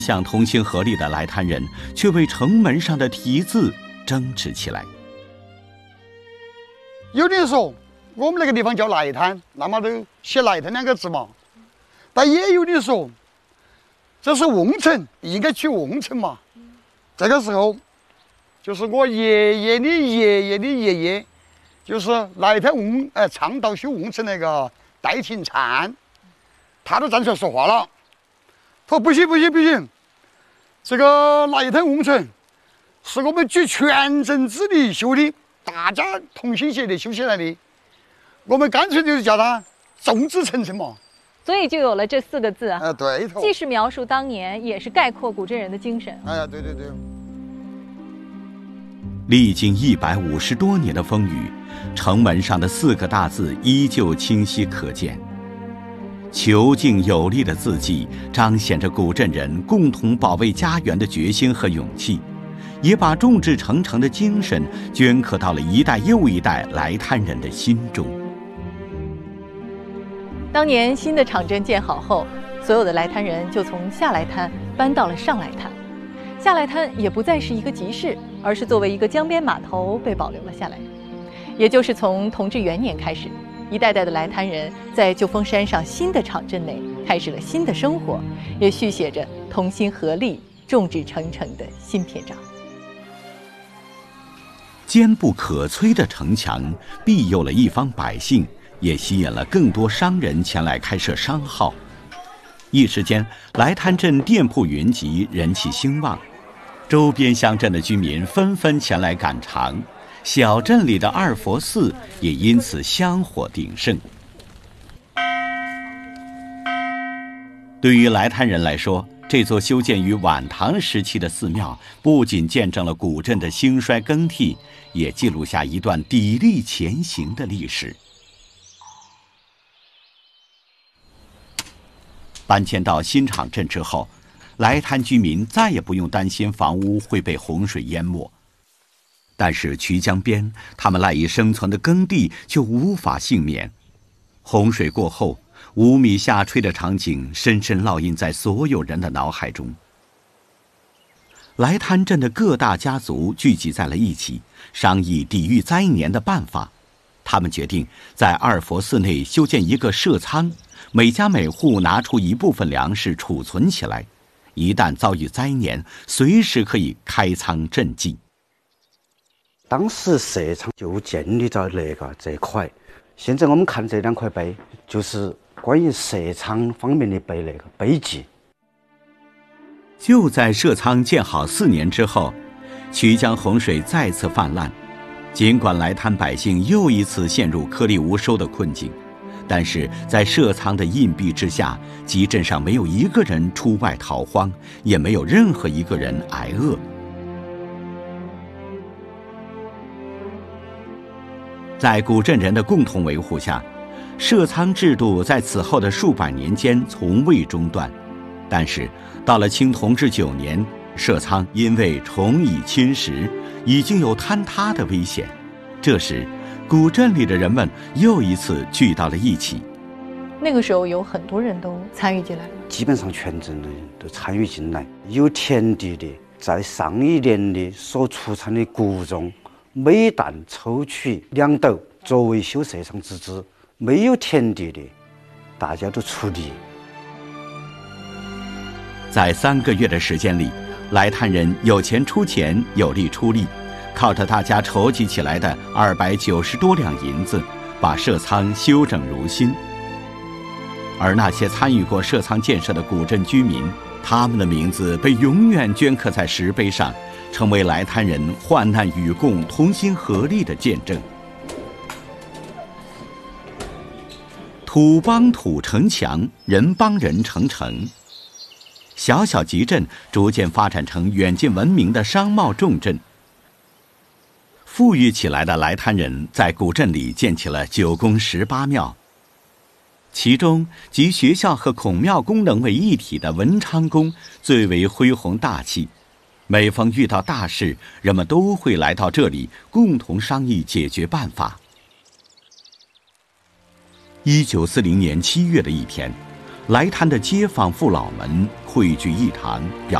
想同心合力的来滩人却为城门上的题字争执起来。 有的人说我们那个地方叫来滩，那么都写来滩2个字嘛。但也有的说这是瓮城，应该取瓮城嘛。这个时候就是我爷爷的爷爷的爷爷，就是来滩倡导修瓮城那个戴廷灿，他都站出来说话了，说不行，这个来滩瓮城是我们举全镇之力修的，大家同心协力修起来的，我们干脆就是叫它众志成城嘛。 所以就有了这4个字啊。 对头。 既是描述当年，也是概括古镇人的精神。 哎呀，对。 历经150多年的风雨，城门上的4个大字依旧清晰可见。遒劲有力的字迹彰显着古镇人共同保卫家园的决心和勇气，也把众志成城的精神镌刻到了一代又一代来滩人的心中。 当年新的场镇建好后，所有的来滩人就从下来滩搬到了上来滩。下来滩也不再是一个集市，而是作为一个江边码头被保留了下来。也就是从同治元年开始，一代代的来滩人在旧丰山上新的场镇内开始了新的生活，也续写着同心合力、众志成城的新篇章。 坚不可摧的城墙庇佑了一方百姓，也吸引了更多商人前来开设商号。一时间，来滩镇店铺云集，人气兴旺，周边乡镇的居民纷纷前来赶场，小镇里的二佛寺也因此香火鼎盛。对于来滩人来说，这座修建于晚唐时期的寺庙不仅见证了古镇的兴衰更替，也记录下一段砥砺前行的历史。搬迁到新场镇之后，来滩居民再也不用担心房屋会被洪水淹没，但是渠江边他们赖以生存的耕地就无法幸免。洪水过后，5米下垂的场景深深烙印在所有人的脑海中。来滩镇的各大家族聚集在了一起，商议抵御灾年的办法。他们决定在二佛寺内修建一个社仓，每家每户拿出一部分粮食储存起来，一旦遭遇灾年，随时可以开仓赈济。 当时社仓就建立在这块，现在我们看这2块碑，就是关于社仓方面的碑记。 就在社仓建好4年之后，渠江洪水再次泛滥。尽管来滩百姓又一次陷入颗粒无收的困境，但是在社仓的荫蔽之下，集镇上没有一个人出外逃荒，也没有任何一个人挨饿。在古镇人的共同维护下，社仓制度在此后的数百年间从未中断。但是到了清同治9年，社仓因为虫蚁侵蚀，已经有坍塌的危险。这时，古镇里的人们又一次聚到了一起。 那个时候有很多人都参与进来了， 基本上全镇的人都参与进来。有田地的，在上一年的所出产的谷中，每担抽取2斗作为修社仓之资；没有田地的，大家都出力。 在3个月的时间里，来滩人有钱出钱，有力出力，靠着大家筹集起来的290多两银子，把社仓修整如新。而那些参与过社仓建设的古镇居民，他们的名字被永远镌刻在石碑上，成为来滩人患难与共、同心合力的见证。土帮土成墙，人帮人成城。小小集镇逐渐发展成远近闻名的商贸重镇。富裕起来的来滩人在古镇里建起了9宫18庙，其中集学校和孔庙功能为一体的文昌宫最为恢宏大气。每逢遇到大事，人们都会来到这里共同商议解决办法。1940年7月的一天，来滩的街坊父老们汇聚一堂，表